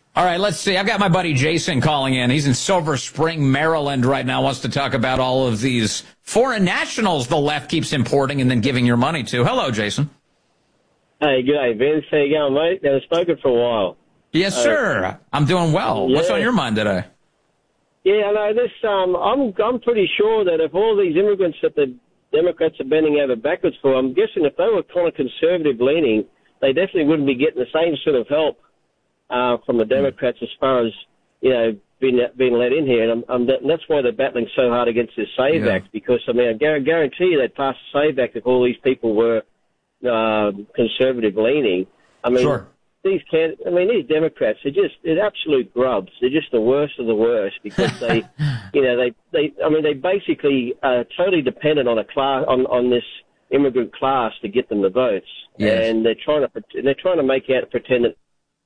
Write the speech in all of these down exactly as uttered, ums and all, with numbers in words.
All right, let's see. I've got my buddy Jason calling in. He's in Silver Spring, Maryland right now, wants to talk about all of these foreign nationals the left keeps importing and then giving your money to. Hello, Jason. Hey, good day, Vince. How you going, mate? Haven't spoken for a while. Yes, sir. Uh, I'm doing well. Yeah. What's on your mind today? Yeah, I know this. Um, I'm I'm pretty sure that if all these immigrants that the Democrats are bending over backwards for, I'm guessing if they were kind of conservative leaning, they definitely wouldn't be getting the same sort of help uh, from the Democrats as far as, you know, being being let in here. And, I'm, I'm, and that's why they're battling so hard against this SAVE Yeah. Act, because I mean I guarantee you they'd pass the SAVE Act if all these people were uh, conservative leaning. I mean. Sure. These can, I mean, these Democrats, they're just, they're absolute grubs. They're just the worst of the worst because they, you know, they, they, I mean, they basically are totally dependent on a class, on, on this immigrant class to get them the votes. Yes. And they're trying to, they're trying to make out, pretend that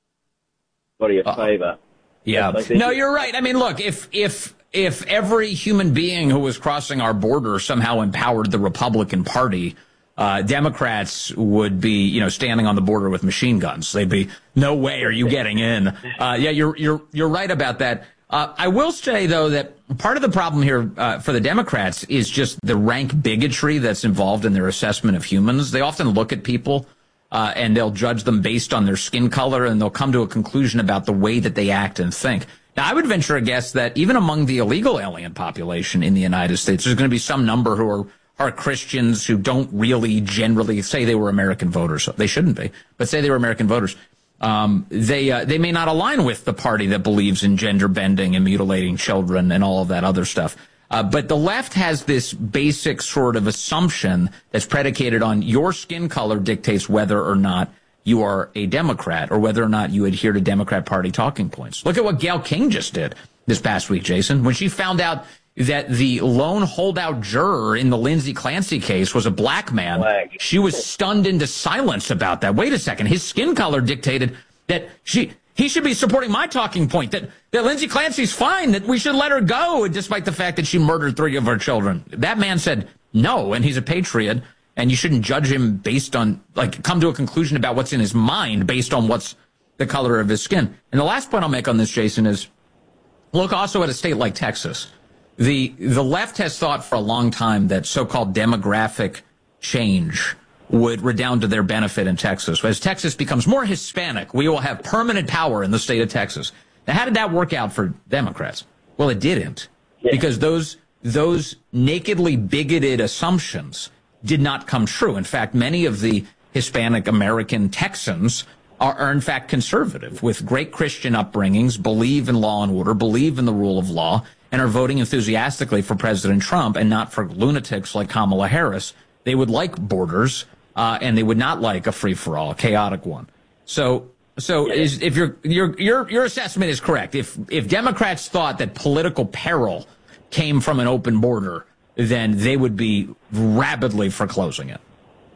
everybody a favor. Yeah. Like No, you're right. I mean, look, if, if, if every human being who was crossing our border somehow empowered the Republican Party, Uh, Democrats would be, you know, standing on the border with machine guns. They'd be, no way are you getting in. Uh, yeah, you're, you're, you're right about that. Uh, I will say, though, that part of the problem here, uh, for the Democrats is just the rank bigotry that's involved in their assessment of humans. They often look at people, uh, and they'll judge them based on their skin color, and they'll come to a conclusion about the way that they act and think. Now, I would venture a guess that even among the illegal alien population in the United States, there's going to be some number who are are Christians who don't really generally say they were American voters. They shouldn't be, but say they were American voters. Um, they uh, they may not align with the party that believes in gender bending and mutilating children and all of that other stuff. Uh, but the left has this basic sort of assumption that's predicated on your skin color dictates whether or not you are a Democrat or whether or not you adhere to Democrat Party talking points. Look at what Gayle King just did this past week, Jason, when she found out that the lone holdout juror in the Lindsay Clancy case was a black man. Black. She was stunned into silence about that. Wait a second. His skin color dictated that she he should be supporting my talking point, that, that Lindsay Clancy's fine, that we should let her go, despite the fact that she murdered three of our children. That man said no, and he's a patriot, and you shouldn't judge him based on, like, come to a conclusion about what's in his mind based on what's the color of his skin. And the last point I'll make on this, Jason, is look also at a state like Texas. The the left has thought for a long time that so-called demographic change would redound to their benefit in Texas. As Texas becomes more Hispanic, we will have permanent power in the state of Texas. Now, how did that work out for Democrats? Well, it didn't, yeah. because those those nakedly bigoted assumptions did not come true. In fact, many of the Hispanic American Texans are, are in fact conservative with great Christian upbringings, believe in law and order, believe in the rule of law, and are voting enthusiastically for President Trump and not for lunatics like Kamala Harris. They would like borders, uh, and they would not like a free-for-all, a chaotic one. So, so yeah. is, if your your your your assessment is correct, if if Democrats thought that political peril came from an open border, then they would be rabidly for closing it.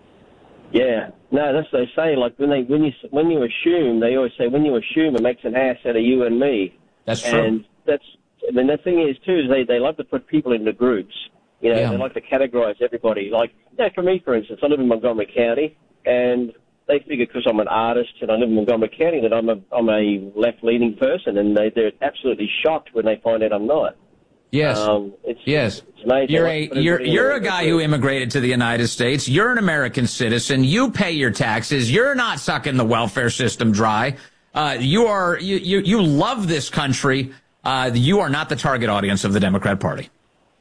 Yeah, no, that's what they say. Like when they when you when you assume, they always say when you assume, it makes an ass out of you and me. That's true. And that's. I mean, the thing is, too, is they, they love to put people into groups. You know, yeah. they like to categorize everybody. Like, you know, for me, for instance, I live in Montgomery County, and they figure because I'm an artist and I live in Montgomery County that I'm a, I'm a left-leaning person, and they, they're absolutely shocked when they find out I'm not. Yes. Um, it's, yes. It's amazing. You're a you're you're a guy who immigrated to the United States. You're an American citizen. You pay your taxes. You're not sucking the welfare system dry. Uh, you are you, you you love this country. Uh, you are not the target audience of the Democrat Party.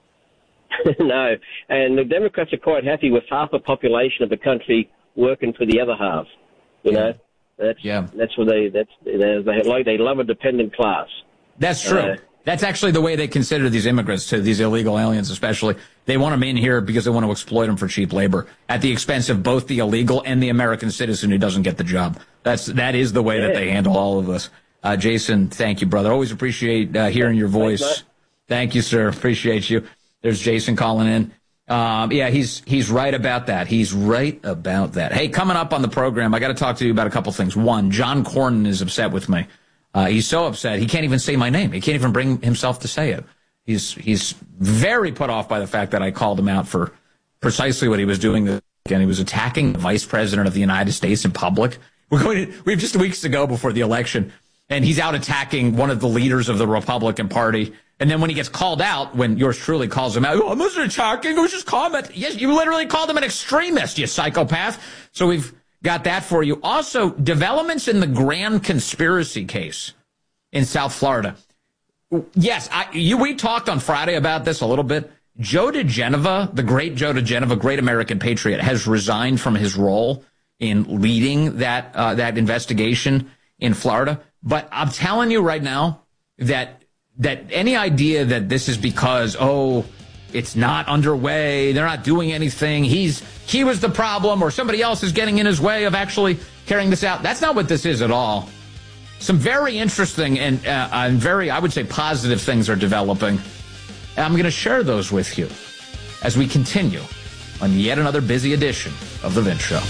No, and the Democrats are quite happy with half the population of the country working for the other half. You yeah. know, that's yeah. that's what they that's they, they like. They love a dependent class. That's true. Uh, That's actually the way they consider these immigrants, to these illegal aliens especially. They want them in here because they want to exploit them for cheap labor at the expense of both the illegal and the American citizen who doesn't get the job. That's that is the way yeah. that they handle all of this. Uh, Jason, thank you, brother. Always appreciate uh, hearing your voice. Thanks, thank you, sir. Appreciate you. There's Jason calling in. Um, yeah, he's he's right about that. He's right about that. Hey, coming up on the program, I got to talk to you about a couple things. One, John Cornyn is upset with me. Uh, he's so upset he can't even say my name. He can't even bring himself to say it. He's he's very put off by the fact that I called him out for precisely what he was doing this weekend. He was attacking the vice president of the United States in public. We're going to, we have just weeks to go before the election. and he's out attacking one of the leaders of the Republican Party. And then when he gets called out, when yours truly calls him out, oh, I wasn't attacking, it was just comment. Yes, you literally called him an extremist, you psychopath. So we've got that for you. Also, developments in the grand conspiracy case in South Florida. Yes, I, you, we talked on Friday about this a little bit. Joe diGenova, the great Joe diGenova, great American patriot, has resigned from his role in leading that uh, that investigation in Florida. But I'm telling you right now that that any idea that this is because, oh, it's not underway, they're not doing anything, he's he was the problem, or somebody else is getting in his way of actually carrying this out, that's not what this is at all. Some very interesting and, uh, and very, I would say, positive things are developing. And I'm going to share those with you as we continue on yet another busy edition of The Vince Show.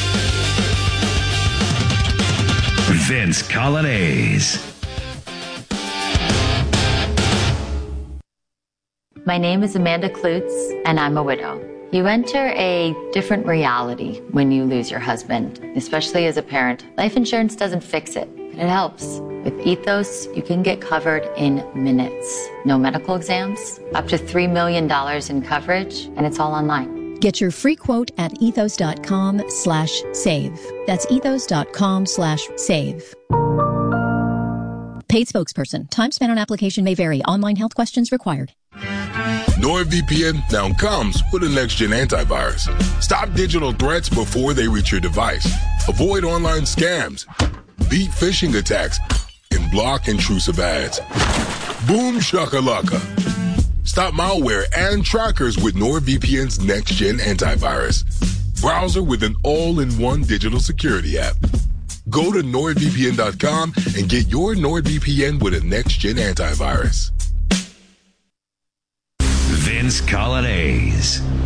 Vince Coglianese. My name is Amanda Klutz, and I'm a widow. You enter a different reality when you lose your husband, especially as a parent. Life insurance doesn't fix it, but it helps. With Ethos, you can get covered in minutes. No medical exams, up to three million dollars in coverage, and it's all online. Get your free quote at ethos.com slash save. That's ethos.com slash save. Paid spokesperson. Time spent on application may vary. Online health questions required. NordVPN now comes with a next-gen antivirus. Stop digital threats before they reach your device. Avoid online scams, beat phishing attacks, and block intrusive ads. Boom shakalaka. Stop malware and trackers with NordVPN's next-gen antivirus. Browser with an all-in-one digital security app. Go to nord V P N dot com and get your NordVPN with a next-gen antivirus. Vince Coglianese.